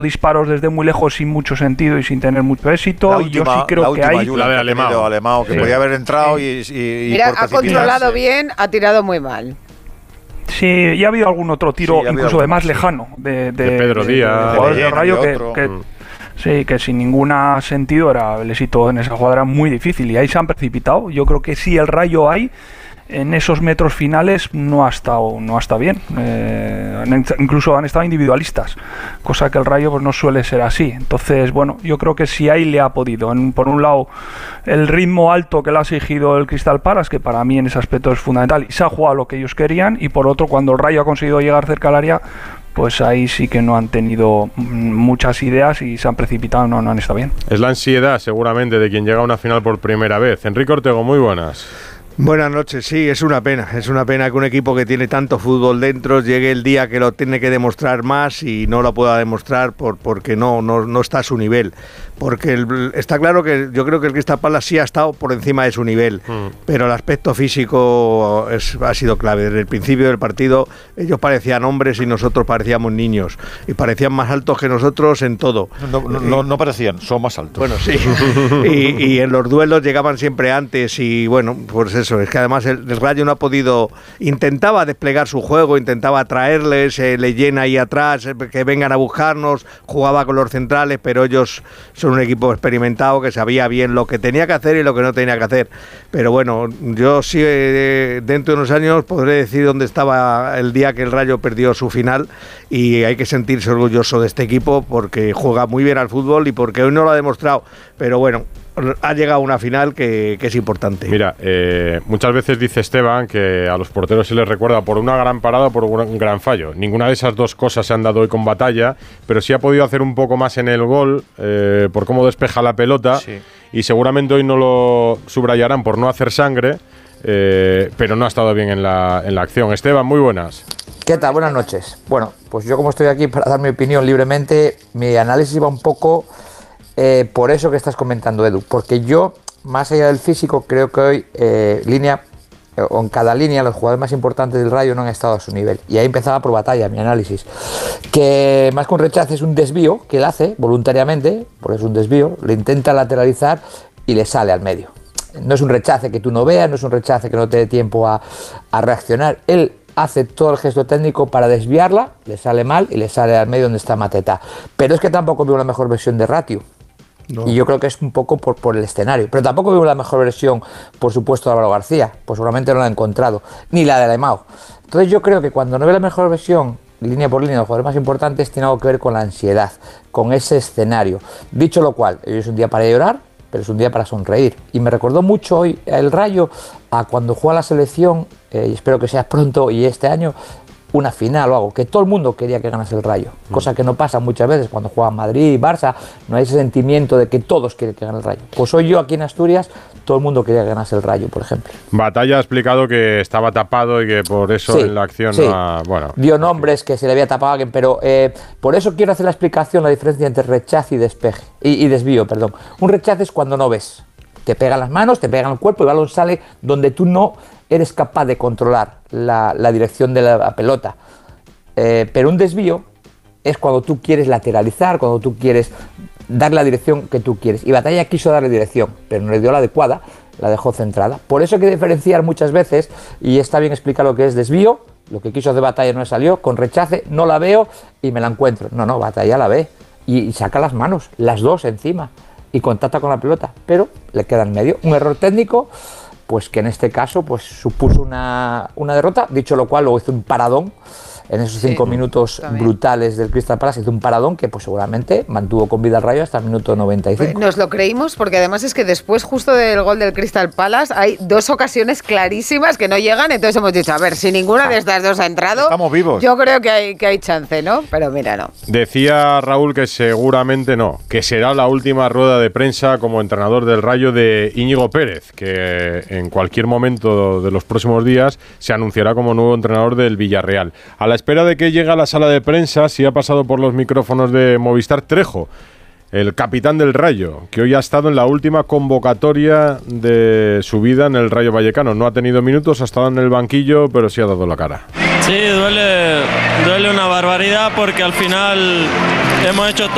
disparos desde muy lejos sin mucho sentido y sin tener mucho éxito. Y yo sí creo que hay la de Alemão, que podía haber entrado y mira, ha controlado bien, ha tirado muy mal. Sí, y ha habido algún otro tiro, incluso de más lejano, de Pedro Díaz, jugadores del Rayo que sin ningún sentido el éxito en esa jugada era muy difícil y ahí se han precipitado. Yo creo que sí, el Rayo ahí en esos metros finales no ha estado bien. Incluso han estado individualistas, cosa que el Rayo pues no suele ser así. Entonces, bueno, yo creo que sí ahí le ha podido. Por un lado, el ritmo alto que le ha exigido el Crystal Palace, que para mí en ese aspecto es fundamental, y se ha jugado lo que ellos querían, y por otro, cuando el Rayo ha conseguido llegar cerca al área, pues ahí sí que no han tenido muchas ideas y se han precipitado, no han estado bien. Es la ansiedad seguramente de quien llega a una final por primera vez. Enrique Ortego, muy buenas. Buenas noches, sí, es una pena que un equipo que tiene tanto fútbol dentro llegue el día que lo tiene que demostrar más y no lo pueda demostrar porque no está a su nivel. Porque está claro que yo creo que el Crystal Palace sí ha estado por encima de su nivel, pero el aspecto físico ha sido clave. Desde el principio del partido ellos parecían hombres y nosotros parecíamos niños, y parecían más altos que nosotros en todo. No parecían, son más altos. Bueno, sí. y en los duelos llegaban siempre antes y bueno, pues eso, es que además el Rayo no ha podido, intentaba desplegar su juego, intentaba atraerles, le llena ahí atrás, que vengan a buscarnos, jugaba con los centrales, pero ellos son un equipo experimentado que sabía bien lo que tenía que hacer y lo que no tenía que hacer. Pero bueno, yo sí dentro de unos años podré decir dónde estaba el día que el Rayo perdió su final, y hay que sentirse orgulloso de este equipo porque juega muy bien al fútbol y porque hoy no lo ha demostrado, pero bueno, ha llegado a una final que es importante. Mira, muchas veces dice Esteban que a los porteros se les recuerda por una gran parada o por un gran fallo. Ninguna de esas dos cosas se han dado hoy con Batalla, pero sí ha podido hacer un poco más en el gol por cómo despeja la pelota, sí. Y seguramente hoy no lo subrayarán por no hacer sangre, pero no ha estado bien en la acción. Esteban, muy buenas. ¿Qué tal? Buenas noches. Bueno, pues yo como estoy aquí para dar mi opinión libremente, mi análisis va un poco por eso que estás comentando, Edu, porque yo, más allá del físico, creo que hoy en cada línea los jugadores más importantes del Rayo no han estado a su nivel, y ahí empezaba por Batalla mi análisis, que más que un rechazo es un desvío que él hace voluntariamente, porque es un desvío, le intenta lateralizar y le sale al medio. No es un rechace que tú no veas, no es un rechace que no te dé tiempo a reaccionar. Él hace todo el gesto técnico para desviarla, le sale mal y le sale al medio donde está Mateta. Pero es que tampoco veo la mejor versión de Ratio. No. Y yo creo que es un poco por el escenario. Pero tampoco veo la mejor versión, por supuesto, de Álvaro García. Pues seguramente no la ha encontrado. Ni la de Alemão. Entonces yo creo que cuando no veo la mejor versión, línea por línea, los jugadores más importantes, tiene algo que ver con la ansiedad, con ese escenario. Dicho lo cual, hoy es un día para llorar, pero es un día para sonreír. Y me recordó mucho hoy el Rayo a cuando juega la selección, y espero que sea pronto y este año, una final o algo, que todo el mundo quería que ganase el Rayo, cosa que no pasa muchas veces cuando juegan Madrid y Barça, no hay ese sentimiento de que todos quieren que gane el Rayo. Pues hoy yo aquí en Asturias, todo el mundo quería que ganase el Rayo, por ejemplo. Batalla ha explicado que estaba tapado y que por eso en la acción no ha, dio nombres que se le había tapado a alguien, pero por eso quiero hacer la explicación, la diferencia entre rechazo y despeje, y desvío, perdón. Un rechazo es cuando no ves, te pegan las manos, te pegan el cuerpo y el balón sale donde tú no eres capaz de controlar la dirección de la pelota. Pero un desvío es cuando tú quieres lateralizar, cuando tú quieres dar la dirección que tú quieres. Y Batalla quiso darle dirección, pero no le dio la adecuada, la dejó centrada. Por eso hay que diferenciar muchas veces, y está bien explicar lo que es desvío, lo que quiso hacer Batalla no le salió, con rechace no la veo y me la encuentro. No, Batalla la ve y saca las manos, las dos encima, y contacta con la pelota, pero le queda en medio. Un error técnico, pues que en este caso pues supuso una derrota, dicho lo cual luego hizo un paradón en esos 5 minutos también brutales del Crystal Palace, hizo un paradón que pues seguramente mantuvo con vida al Rayo hasta el minuto 95. Nos lo creímos porque además es que después justo del gol del Crystal Palace hay dos ocasiones clarísimas que no llegan, entonces hemos dicho, a ver, si ninguna de estas dos ha entrado, estamos vivos. Yo creo que hay chance, ¿no? Pero mira, no. Decía Raúl que seguramente no, que será la última rueda de prensa como entrenador del Rayo de Íñigo Pérez, que en cualquier momento de los próximos días se anunciará como nuevo entrenador del Villarreal. A la espera de que llegue a la sala de prensa, sí ha pasado por los micrófonos de Movistar Trejo, el capitán del Rayo, que hoy ha estado en la última convocatoria de su vida en el Rayo Vallecano. No ha tenido minutos, ha estado en el banquillo, pero sí ha dado la cara. Sí, duele una barbaridad porque al final hemos hecho todo